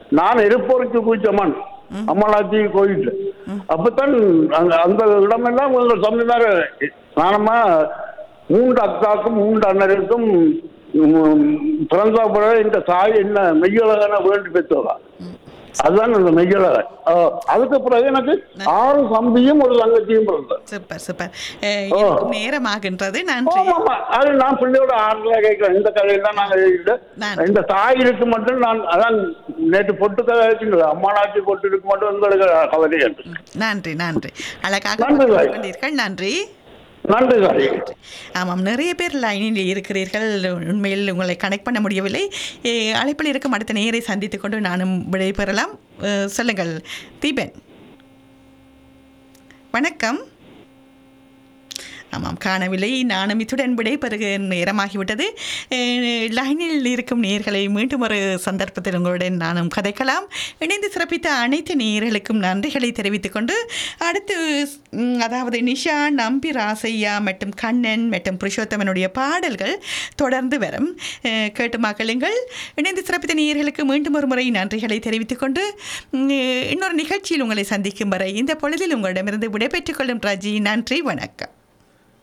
நான் இருப்போருக்கு கூச்சமான் அம்மனாட்சி கோயில். அப்பதான் அந்த இடமெல்லாம் உங்கள் சொந்தமார நானம்மா 3 அக்காக்கும் 3 அண்ணருக்கும் பிறந்த பிறகு இந்த தாய் என்ன மெய்யழகான வேண்டி பெற்றவா. அதுதான் அந்த மெய்யழகன். அதுக்கு பிறகு எனக்கு 6 தம்பியும் ஒரு தங்கச்சியும் பிறந்தது. Super super. நேரமாகின்றது. நன்றி. அது நான் பிள்ளையோட ஆறுதலா கேட்கிறேன். இந்த கதையெல்லாம் நாங்கள் இந்த தாயிற்கு மட்டும் நான் அதான் நேற்று பொட்டு கதை இருக்குங்களா, அம்மானாட்சி பொட்டு இருக்கு மட்டும் உங்களுக்கு கவலை. நன்றி நன்றி. அழகாக நன்றி. நன்றி. ஆமாம், நிறைய பேர் லைனில் இருக்கிறீர்கள். உண்மையில் உங்களை கனெக்ட் பண்ண முடியவில்லை. அழைப்பில் இருக்கும் அடுத்த நேரை சந்தித்துக் கொண்டு நானும் விடைபெறலாம். சொல்லுங்கள் தீபன். வணக்கம். ஆமாம், காணவில்லை. நானும் இத்துடன் விடைபெறுக நேரமாகிவிட்டது. லைனில் இருக்கும் நேயர்களை மீண்டும் ஒரு சந்தர்ப்பத்தில் உங்களுடன் நானும் கதைக்கலாம். இணைந்து சிறப்பித்த அனைத்து நேயர்களுக்கும் நன்றிகளை தெரிவித்துக் கொண்டு அடுத்து அதாவது நிஷா, நம்பி, ராசையா மற்றும் கண்ணன் மற்றும் புருஷோத்தமனுடைய பாடல்கள் தொடர்ந்து வரும். கேட்டு மகளுங்கள். இணைந்து சிறப்பித்த நேயர்களுக்கு மீண்டும் ஒரு முறை நன்றிகளை தெரிவித்துக் கொண்டு இன்னொரு நிகழ்ச்சியில் உங்களை சந்திக்கும் வரை இந்த பொழுதில் உங்களிடமிருந்து விடைபெற்றுக் கொள்ளும் ராஜி. நன்றி, வணக்கம்.